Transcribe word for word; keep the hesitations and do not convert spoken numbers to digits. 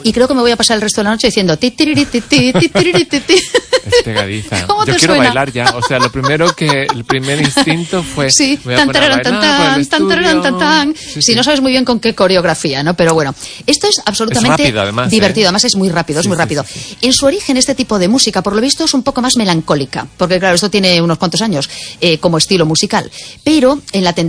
y creo que me voy a pasar el resto de la noche diciendo ti tiriri ti ti ti tiriri ti ti. Es pegadiza. ¿Cómo Yo te quiero suena? bailar ya. O sea, lo primero que, el primer instinto fue. Sí, voy a tan, poner a tararán, tan, bailar por el tan, tan, tararán, tan, tan. Sí, Si sí. no sabes muy bien con qué coreografía, ¿no? Pero bueno, esto es absolutamente Es rápido, además, divertido. ¿eh? Además es muy rápido, es Sí, muy sí, rápido. sí, sí. En su origen, este tipo de música, por lo visto, es un poco más melancólica, porque claro, esto tiene unos cuantos años eh, como estilo musical. Pero en la tendencia